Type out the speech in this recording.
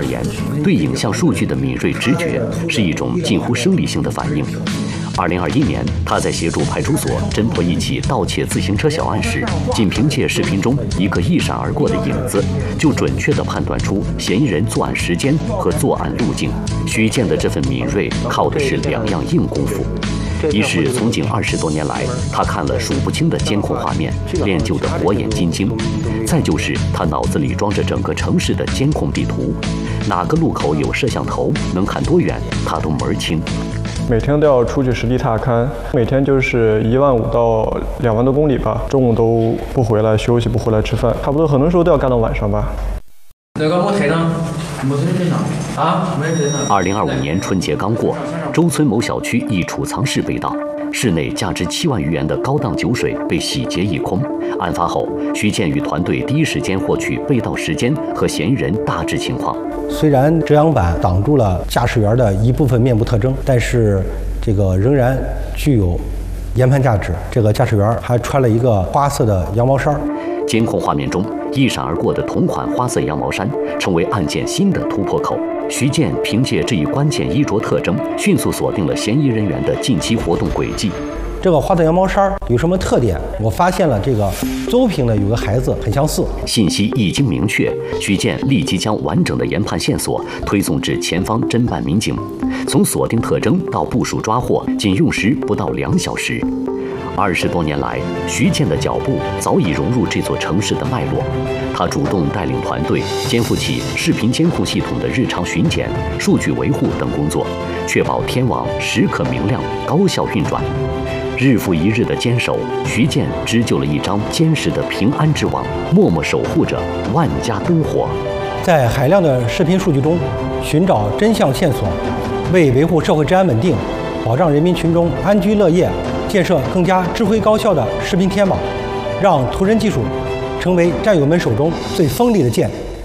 言，对影像数据的敏锐直觉是一种近乎生理性的反应。2021年，他在协助派出所侦破一起盗窃自行车小案时，仅凭借视频中一个一闪而过的影子，就准确地判断出嫌疑人作案时间和作案路径。徐建的这份敏锐，靠的是两样硬功夫。一是从警20多年来，他看了数不清的监控画面，练就的火眼金睛；再就是他脑子里装着整个城市的监控地图，哪个路口有摄像头，能看多远，他都门儿清。 每天都要出去实地踏勘，每天就是15000到2万多公里吧，中午都不回来休息，不回来吃饭，差不多很多时候都要干到晚上吧。 那个我台上没人在上啊，没人在上。 2025年春节刚过，周村某小区一储藏室被盗，室内价值7万余元的高档酒水被洗劫一空。案发后，徐建与团队第一时间获取被盗时间和嫌疑人大致情况。 虽然遮阳板挡住了驾驶员的一部分面部特征，但是这个仍然具有研判价值。这个驾驶员还穿了一个花色的羊毛衫。 监控画面中一闪而过的同款花色羊毛衫，成为案件新的突破口。徐建凭借这一关键衣着特征，迅速锁定了嫌疑人员的近期活动轨迹。 这个花色羊毛衫有什么特点？我发现了这个邹平呢有个孩子很相似。 信息一经明确，徐建立即将完整的研判线索推送至前方侦办民警，从锁定特征到部署抓获，仅用时不到2小时。20多年来，徐建的脚步早已融入这座城市的脉络。他主动带领团队，肩负起视频监控系统的日常巡检、数据维护等工作，确保天网时刻明亮、高效运转。日复一日的坚守，徐建织就了一张坚实的平安之网，默默守护着万家灯火。 在海量的视频数据中寻找真相线索，为维护社会治安稳定，保障人民群众安居乐业，建设更加智慧高效的视频天网，让图神技术成为战友们手中最锋利的剑。